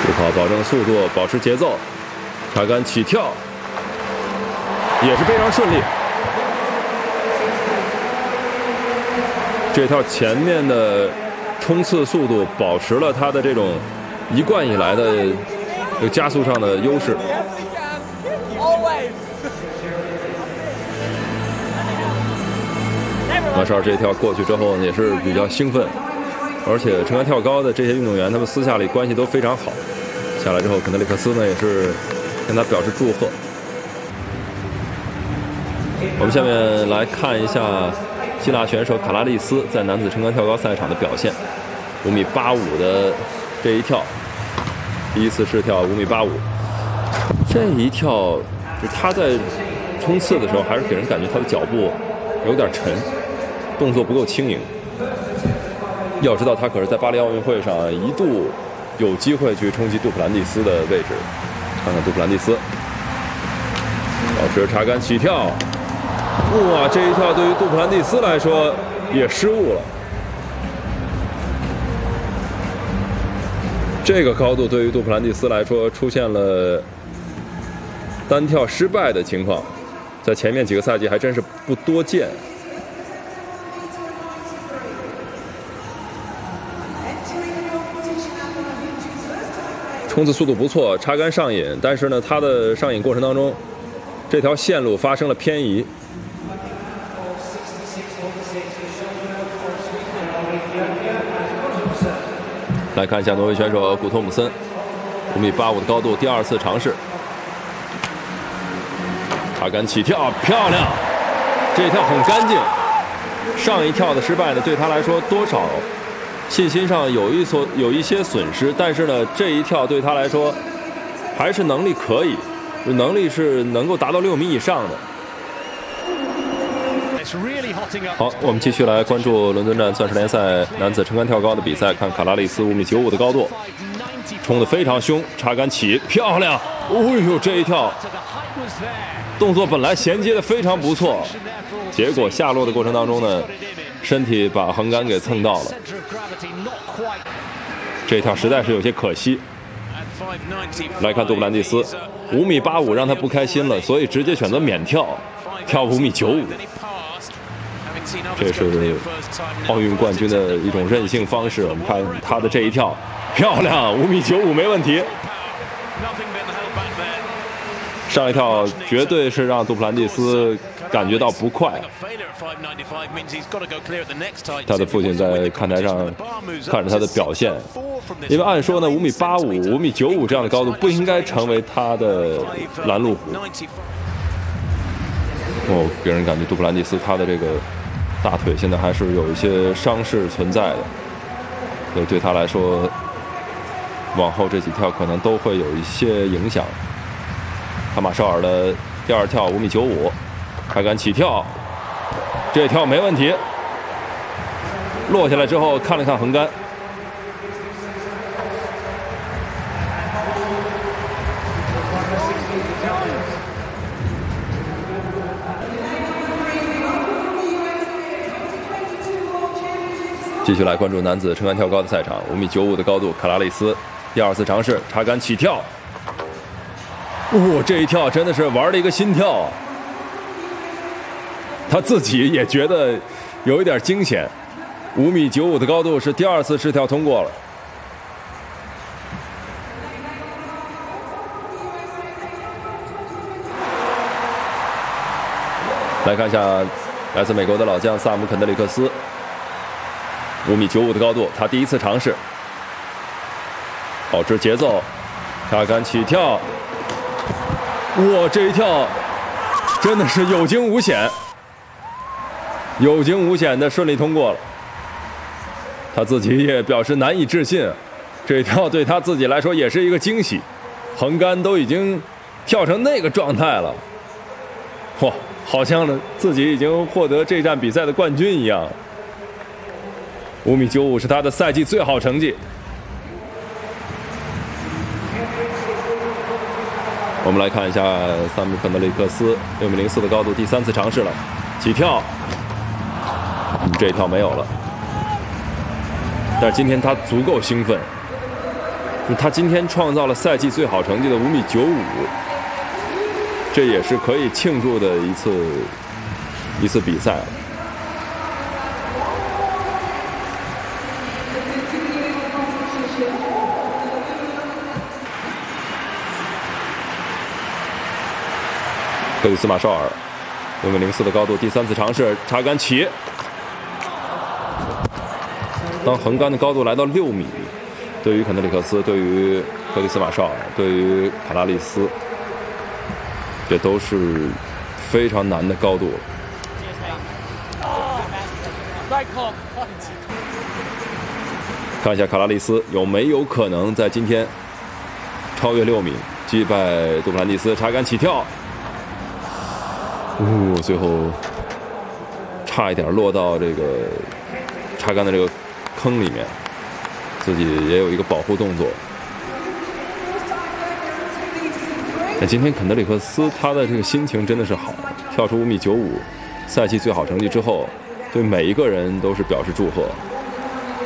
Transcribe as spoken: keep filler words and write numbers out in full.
步跑保证速度，保持节奏，插杆起跳也是非常顺利。这套前面的冲刺速度保持了他的这种一贯以来的这个加速上的优势。马绍尔这一跳过去之后也是比较兴奋，而且撑杆跳高的这些运动员，他们私下里关系都非常好。下来之后，肯德里克斯呢也是跟他表示祝贺。我们下面来看一下希腊选手卡拉利斯在男子撑杆跳高赛场的表现。五米八五的这一跳，第一次试跳五米八五，这一跳就他在冲刺的时候，还是给人感觉他的脚步有点沉，动作不够轻盈。要知道，他可是在巴黎奥运会上一度有机会去冲击杜普兰蒂斯的位置。看看杜普兰蒂斯，保持插杆起跳。哇，这一跳对于杜普兰蒂斯来说也失误了。这个高度对于杜普兰蒂斯来说出现了单跳失败的情况，在前面几个赛季还真是不多见。冲刺速度不错，插杆上引，但是呢，他的上引过程当中，这条线路发生了偏移。来看一下挪威选手古托姆森，五米八五的高度，第二次尝试，插杆起跳，漂亮！这一跳很干净。上一跳的失败呢，对他来说多少信心上有一所有一些损失，但是呢，这一跳对他来说还是能力可以，能力是能够达到六米以上的。好，我们继续来关注伦敦站钻石联赛男子撑杆跳高的比赛，看卡拉利斯五米九五的高度，冲得非常凶，插杆起，漂亮！哎呦，这一跳动作本来衔接的非常不错，结果下落的过程当中呢，身体把横杆给蹭到了，这一跳实在是有些可惜。来看杜普兰蒂斯，五米八五让他不开心了，所以直接选择免跳，跳五米九五。这是奥运冠军的一种任性方式。我们看他的这一跳，漂亮，五米九五没问题。上一跳绝对是让杜普兰蒂斯感觉到不快。他的父亲在看台上看着他的表现，因为按说呢，五米八五、五米九五这样的高度不应该成为他的拦路虎。哦，给人感觉杜普兰蒂斯他的这个大腿现在还是有一些伤势存在的，所以对他来说，往后这几跳可能都会有一些影响。看马绍尔的第二跳五米九五，开杆起跳，这跳没问题。落下来之后看了看横杆，继续来关注男子撑杆跳高的赛场，五米九五的高度，卡拉利斯第二次尝试插杆起跳。哇、哦，这一跳真的是玩了一个心跳啊！他自己也觉得有一点惊险。五米九五的高度是第二次试跳通过了。来看一下来自美国的老将萨姆肯德里克斯，五米九五的高度，他第一次尝试，保持节奏，插杆起跳。哇，这一跳真的是有惊无险，有惊无险的顺利通过了。他自己也表示难以置信，这一跳对他自己来说也是一个惊喜，横杆都已经跳成那个状态了，哇，好像呢自己已经获得这站比赛的冠军一样。五米九五是他的赛季最好成绩。我们来看一下萨姆肯德里克斯六米零四的高度，第三次尝试了，起跳，嗯，这一跳没有了。但是今天他足够兴奋， 他今天创造了赛季最好成绩的五米九五，这也是可以庆祝的一次一次比赛。克里斯马绍尔六米零四的高度，第三次尝试插杆起。当横杆的高度来到六米，对于肯德里克斯，对于克里斯马绍尔，对于卡拉利斯，这都是非常难的高度。看一下卡拉利斯有没有可能在今天超越六米，击败杜普兰蒂斯，插杆起跳。哦，最后差一点落到这个插杆的这个坑里面，自己也有一个保护动作。那今天肯德里克斯他的这个心情真的是好，跳出五米九五，赛季最好成绩之后，对每一个人都是表示祝贺。